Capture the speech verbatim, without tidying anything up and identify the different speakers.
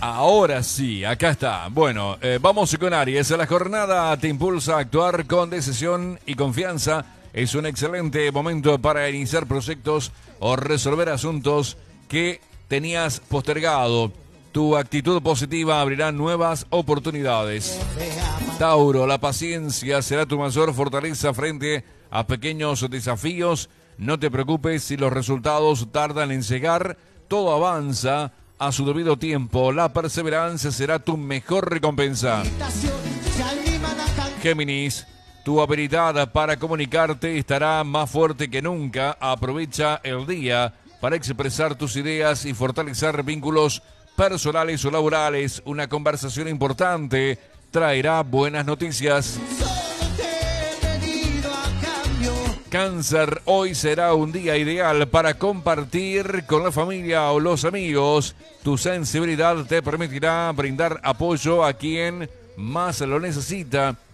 Speaker 1: Ahora sí, acá está. Bueno, eh, vamos con Aries. La jornada te impulsa a actuar con decisión y confianza. Es un excelente momento para iniciar proyectos o resolver asuntos que tenías postergado. Tu actitud positiva abrirá nuevas oportunidades. Tauro, la paciencia será tu mayor fortaleza frente a pequeños desafíos. No te preocupes si los resultados tardan en llegar. Todo avanza a su debido tiempo. La perseverancia será tu mejor recompensa. Géminis, tu habilidad para comunicarte estará más fuerte que nunca. Aprovecha el día para expresar tus ideas y fortalecer vínculos personales o laborales. Una conversación importante traerá buenas noticias. Cáncer, hoy será un día ideal para compartir con la familia o los amigos. Tu sensibilidad te permitirá brindar apoyo a quien más lo necesita.